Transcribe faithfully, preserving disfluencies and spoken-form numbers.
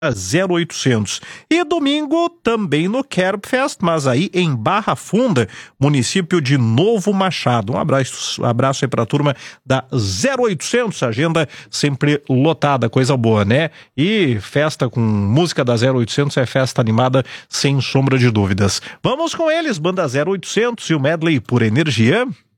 zero oitocentos. E domingo também no Kerbfest, mas aí em Barra Funda, município de Novo Machado. Um abraço, um abraço aí pra turma da zero oitocentos, agenda sempre lotada, coisa boa, né? E festa com música da zero oitocentos é festa animada, sem sombra de dúvidas. Vamos com eles, banda zero oitocentos e o medley Pura Energia.